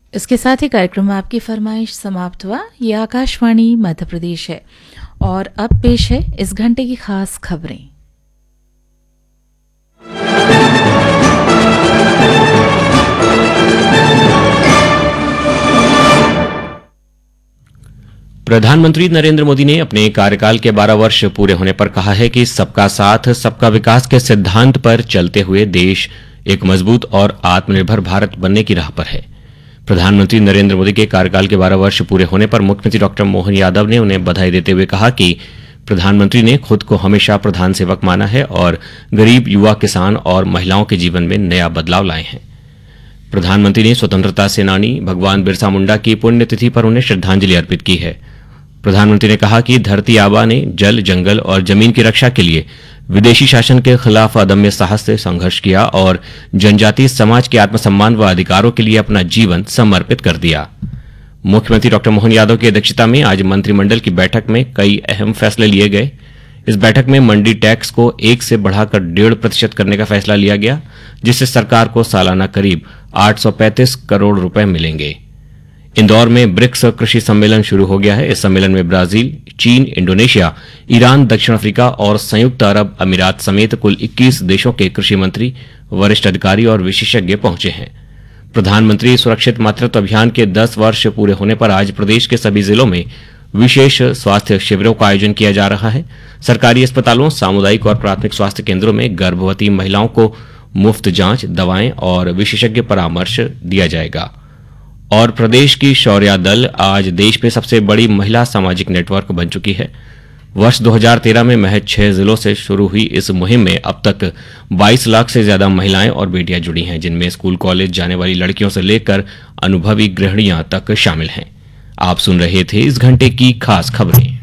इसके साथ ही कार्यक्रम में आपकी फरमाइश समाप्त हुआ। ये आकाशवाणी मध्य प्रदेश है और अब पेश है इस घंटे की खास खबरें। प्रधानमंत्री नरेंद्र मोदी ने अपने कार्यकाल के 12 वर्ष पूरे होने पर कहा है कि सबका साथ सबका विकास के सिद्धांत पर चलते हुए देश एक मजबूत और आत्मनिर्भर भारत बनने की राह पर है। प्रधानमंत्री नरेंद्र मोदी के कार्यकाल के 12 वर्ष पूरे होने पर मुख्यमंत्री डॉक्टर मोहन यादव ने उन्हें बधाई देते हुए कहा कि प्रधानमंत्री ने खुद को हमेशा प्रधान सेवक माना है और गरीब, युवा, किसान और महिलाओं के जीवन में नया बदलाव लाए हैं। प्रधानमंत्री ने स्वतंत्रता सेनानी भगवान बिरसा मुंडा की पुण्यतिथि पर उन्हें श्रद्धांजलि अर्पित की है। प्रधानमंत्री ने कहा कि धरती आबा ने जल, जंगल और जमीन की रक्षा के लिए विदेशी शासन के खिलाफ अदम्य साहस से संघर्ष किया और जनजातीय समाज के आत्मसम्मान व अधिकारों के लिए अपना जीवन समर्पित कर दिया। मुख्यमंत्री डॉक्टर मोहन यादव की अध्यक्षता में आज मंत्रिमंडल की बैठक में कई अहम फैसले लिए गए। इस बैठक में मंडी टैक्स को 1 से बढ़ाकर 1.5% करने का फैसला लिया गया, जिससे सरकार को सालाना करीब 835 करोड़ रुपए मिलेंगे। इंदौर में ब्रिक्स कृषि सम्मेलन शुरू हो गया है। इस सम्मेलन में ब्राजील, चीन, इंडोनेशिया, ईरान, दक्षिण अफ्रीका और संयुक्त अरब अमीरात समेत कुल 21 देशों के कृषि मंत्री, वरिष्ठ अधिकारी और विशेषज्ञ पहुंचे हैं। प्रधानमंत्री सुरक्षित मातृत्व अभियान के 10 वर्ष पूरे होने पर आज प्रदेश के सभी जिलों में विशेष स्वास्थ्य शिविरों का आयोजन किया जा रहा है। सरकारी अस्पतालों, सामुदायिक और प्राथमिक स्वास्थ्य केंद्रों में गर्भवती महिलाओं को मुफ्त जांच, दवाएं और विशेषज्ञ परामर्श दिया जाएगा। और प्रदेश की शौर्या दल आज देश में सबसे बड़ी महिला सामाजिक नेटवर्क बन चुकी है। वर्ष 2013 में महज 6 जिलों से शुरू हुई इस मुहिम में अब तक 22 लाख से ज्यादा महिलाएं और बेटियां जुड़ी हैं, जिनमें स्कूल कॉलेज जाने वाली लड़कियों से लेकर अनुभवी गृहिणियां तक शामिल हैं। आप सुन रहे थे इस घंटे की खास खबरें।